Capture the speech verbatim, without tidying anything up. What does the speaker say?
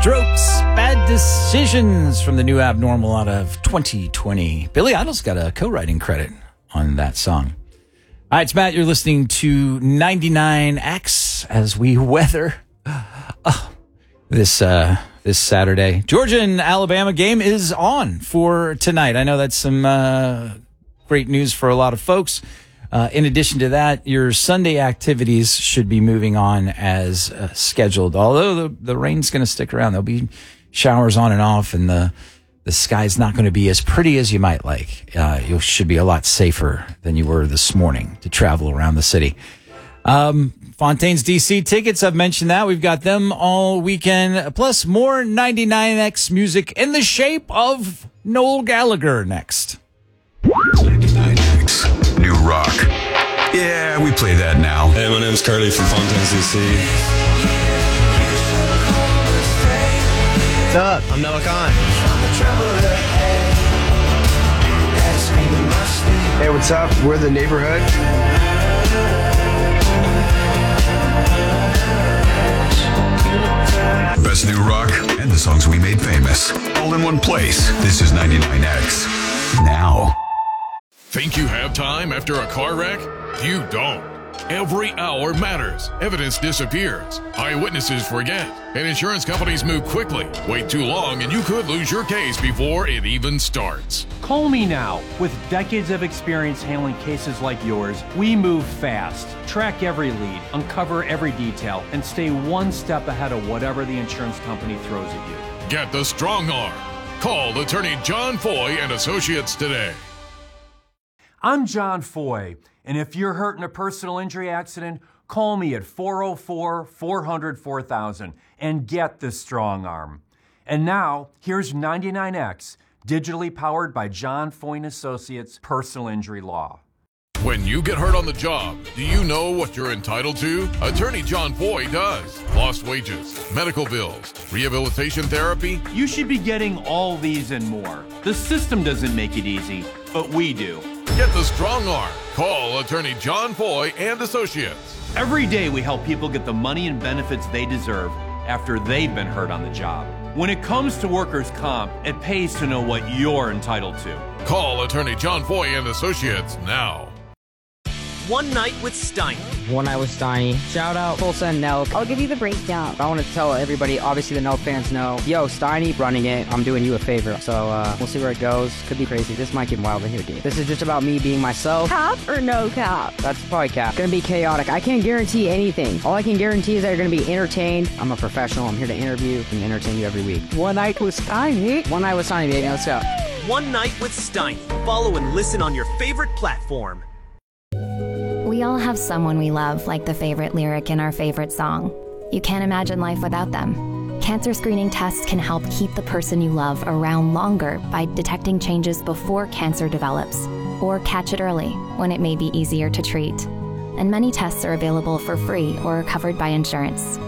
Strokes, Bad Decisions from the new Abnormal out of twenty twenty. Billy Idol's got a co-writing credit on that song. All right, it's Matt. You're listening to ninety-nine X as we weather uh, this uh, this Saturday. Georgia and Alabama game is on for tonight. I know that's some uh, great news for a lot of folks. Uh, in addition to that, your Sunday activities should be moving on as uh, scheduled. Although the, the rain's going to stick around, there'll be showers on and off, and the the sky's not going to be as pretty as you might like. Uh, you should be a lot safer than you were this morning to travel around the city. Um, Fontaine's D C tickets, I've mentioned that. We've got them all weekend, plus more ninety-nine X music in the shape of Noel Gallagher next. ninety-nine X, new rock. Yeah, we play that now. Hey, my name's Carly from Fontaine's D C. What's up? I'm Noah Khan. Hey, what's up? We're The Neighborhood. Best new rock and the songs we made famous. All in one place. This is ninety-nine X. Now. Think you have time after a car wreck? You don't. Every hour matters. Evidence disappears. Eyewitnesses forget. And insurance companies move quickly. Wait too long and you could lose your case before it even starts. Call me now. With decades of experience handling cases like yours, we move fast. Track every lead, uncover every detail, and stay one step ahead of whatever the insurance company throws at you. Get the strong arm. Call attorney John Foy and Associates today. I'm John Foy, and if you're hurt in a personal injury accident, call me at four oh four, four hundred, four thousand and get the strong arm. And now, here's ninety-nine X, digitally powered by John Foy and Associates Personal Injury Law. When you get hurt on the job, do you know what you're entitled to? Attorney John Foy does. Lost wages, medical bills, rehabilitation therapy. You should be getting all these and more. The system doesn't make it easy, but we do. Get the strong arm. Call attorney John Foy and Associates. Every day we help people get the money and benefits they deserve after they've been hurt on the job. When it comes to workers' comp, it pays to know what you're entitled to. Call attorney John Foy and Associates now. One Night with Steiny. One Night with Steiny. Shout out Tulsa and Nelk. I'll give you the breakdown. I want to tell everybody, obviously the Nelk fans know, yo, Steiny running it, I'm doing you a favor. So uh, we'll see where it goes. Could be crazy. This might get wild in here, dude. This is just about me being myself. Cap or no cap? That's probably cap. Gonna be chaotic. I can't guarantee anything. All I can guarantee is that you're gonna be entertained. I'm a professional. I'm here to interview and entertain you every week. One Night with Steiny. One Night with Steiny, baby. Let's go. One Night with Steiny. Follow and listen on your favorite platform. We all have someone we love, like the favorite lyric in our favorite song. You can't imagine life without them. Cancer screening tests can help keep the person you love around longer by detecting changes before cancer develops, or catch it early when it may be easier to treat. And many tests are available for free or covered by insurance.